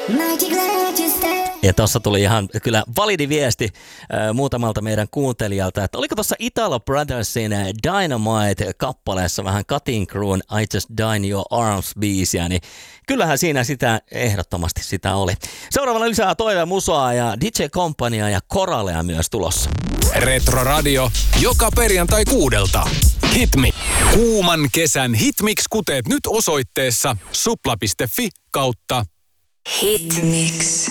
Ja tuossa tuli ihan kyllä validi viesti muutamalta meidän kuuntelijalta, että oliko tuossa Italo Brothersin Dynamite-kappaleessa vähän Cutting Crewn I Just Die in Your Arms-biisiä, niin kyllähän siinä sitä ehdottomasti sitä oli. Seuraavana lisää toivemusaa ja DJ Companyaa ja koralea myös tulossa. Retro Radio joka perjantai 6:00. Hitmi. Kuuman kesän Hitmix-kuteet nyt osoitteessa supla.fi/. Hitmix.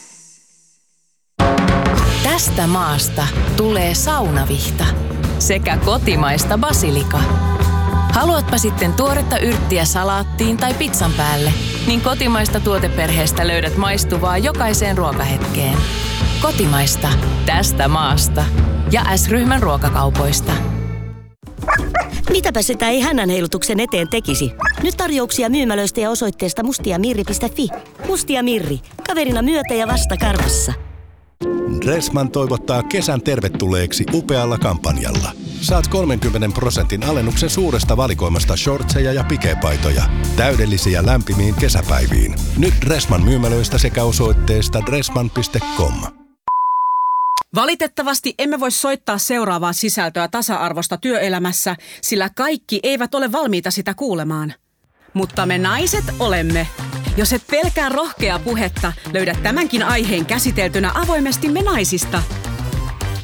Tästä maasta tulee saunavihta sekä kotimaista basilika. Haluatpa sitten tuoretta yrttiä salaattiin tai pizzan päälle, niin kotimaista tuoteperheestä löydät maistuvaa jokaiseen ruokahetkeen. Kotimaista tästä maasta ja S-ryhmän ruokakaupoista. Mitäpä sitä ei hännän heilutuksen eteen tekisi? Nyt tarjouksia myymälöistä ja osoitteesta mustiamirri.fi. Mustia Mirri. Kaverina myötä ja vasta karvassa. Dressman toivottaa kesän tervetulleeksi upealla kampanjalla. Saat 30% alennuksen suuresta valikoimasta shortseja ja pikepaitoja. Täydellisiä lämpimiin kesäpäiviin. Nyt Dressman myymälöistä sekä osoitteesta dressman.com. Valitettavasti emme voi soittaa seuraavaa sisältöä tasa-arvosta työelämässä, sillä kaikki eivät ole valmiita sitä kuulemaan. Mutta me naiset olemme. Jos et pelkää rohkeaa puhetta, löydät tämänkin aiheen käsiteltynä avoimesti Me naisista.